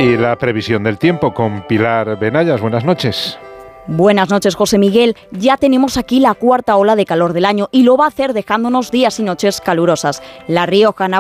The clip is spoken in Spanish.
Y la previsión del tiempo con Pilar Benayas. Buenas noches. Buenas noches, José Miguel. Ya tenemos aquí la cuarta ola de calor del año y lo va a hacer dejándonos días y noches calurosas. La Rioja,